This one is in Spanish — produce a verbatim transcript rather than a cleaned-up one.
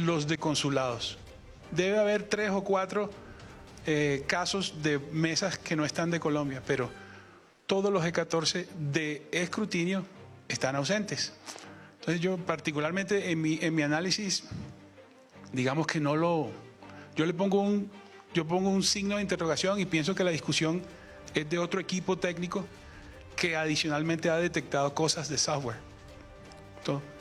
los de consulados. Debe haber tres o cuatro eh, casos de mesas que no están de Colombia, pero todos los E catorce de escrutinio están ausentes. Entonces yo particularmente en mi, en mi análisis, digamos que no lo... Yo le pongo un, yo pongo un signo de interrogación y pienso que la discusión es de otro equipo técnico que adicionalmente ha detectado cosas de software. Entonces,